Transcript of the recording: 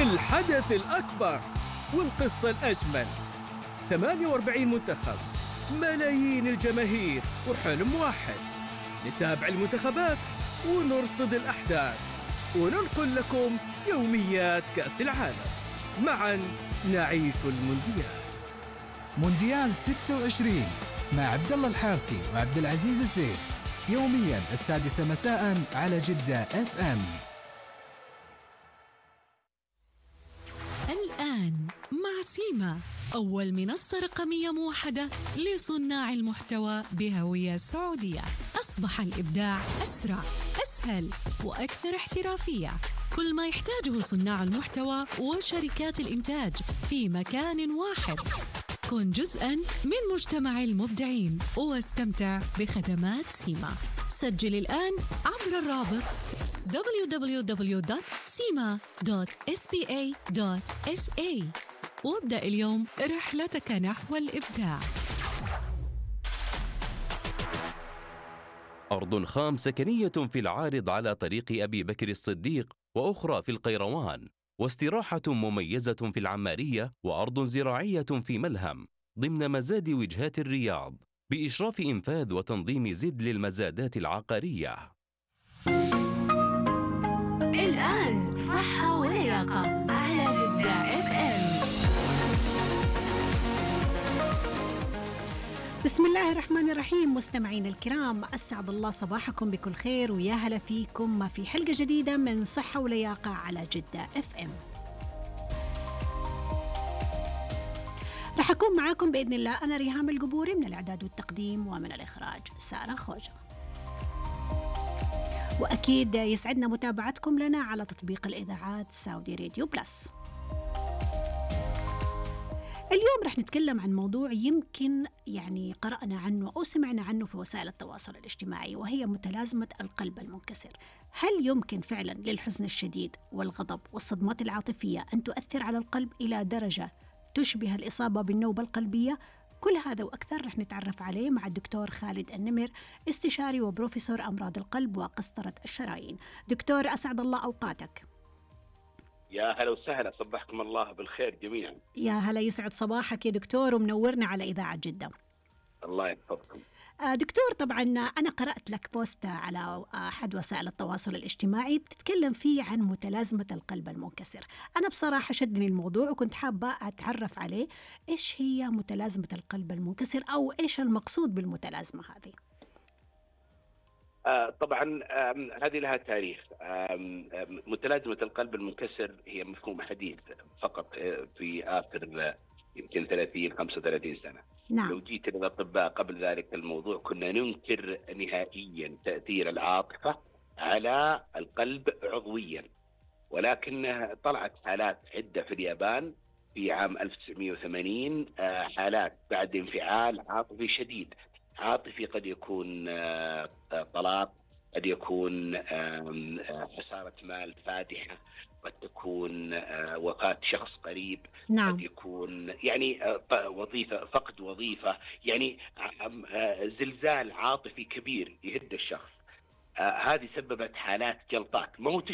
الحدث الأكبر والقصة الأجمل. 48 منتخب، ملايين الجماهير وحلم واحد. نتابع المنتخبات ونرصد الأحداث وننقل لكم يوميات كأس العالم. معا نعيش المونديال. مونديال 26 مع عبد الله الحارثي وعبد العزيز الزين، يوميا 6:00 مساء على جدة FM. الآن مع سيما، أول منصة رقمية موحدة لصناع المحتوى بهوية سعودية. أصبح الإبداع أسرع، أسهل وأكثر احترافية. كل ما يحتاجه صناع المحتوى وشركات الإنتاج في مكان واحد. كن جزءاً من مجتمع المبدعين واستمتع بخدمات سيما. سجل الآن عبر الرابط www.sima.spa.sa وابدأ اليوم رحلتك نحو الإبداع. أرض خام سكنية في العارض على طريق أبي بكر الصديق، وأخرى في القيروان، واستراحة مميزة في العمارية، وأرض زراعية في ملهم ضمن مزاد وجهات الرياض، بإشراف إنفاذ وتنظيم زد للمزادات العقارية. الآن صحة ولياقة على جدة FM. بسم الله الرحمن الرحيم. مستمعين الكرام، أسعد الله صباحكم بكل خير، ويا هلا فيكم في حلقة جديدة من صحة ولياقة على جدة FM. رح أكون معاكم بإذن الله أنا ريهام القبوري، من الإعداد والتقديم، ومن الإخراج سارة خوجة. وأكيد يسعدنا متابعتكم لنا على تطبيق الإذاعات سعودي راديو بلس. اليوم رح نتكلم عن موضوع يمكن قرأنا عنه أو سمعنا عنه في وسائل التواصل الاجتماعي، وهي متلازمة القلب المنكسر. هل يمكن فعلا للحزن الشديد والغضب والصدمات العاطفية أن تؤثر على القلب إلى درجة تشبه الإصابة بالنوبة القلبية؟ كل هذا وأكثر رح نتعرف عليه مع الدكتور خالد النمر، استشاري وبروفيسور أمراض القلب وقسطرة الشرايين. دكتور، أسعد الله أوقاتك. يا هلا وسهلا، صبحكم الله بالخير جميعا. يا هلا، يسعد صباحك يا دكتور، ومنورنا على إذاعة جدة. الله يحفظكم. دكتور، طبعا أنا قرأت لك بوست على أحد وسائل التواصل الاجتماعي بتتكلم فيه عن متلازمة القلب المنكسر. أنا بصراحة شدني الموضوع وكنت حابة أتعرف عليه. إيش هي متلازمة القلب المنكسر، أو إيش المقصود بالمتلازمة هذه؟ طبعا هذه لها تاريخ. متلازمة القلب المنكسر هي مفهوم حديث فقط في آخر يمكن 30-35 سنة. نعم. لو جيت للأطباء قبل ذلك الموضوع كنا ننكر نهائيا تأثير العاطفة على القلب عضويا، ولكن طلعت حالات عدة في اليابان في عام 1980، حالات بعد انفعال عاطفي شديد. عاطفي قد يكون طلاق، قد يكون خسارة مال فادحة، قد تكون وفاة شخص قريب. نعم. قد يكون وظيفة، فقد وظيفة، زلزال عاطفي كبير يهد الشخص. هذه سببت حالات جلطات، ما هو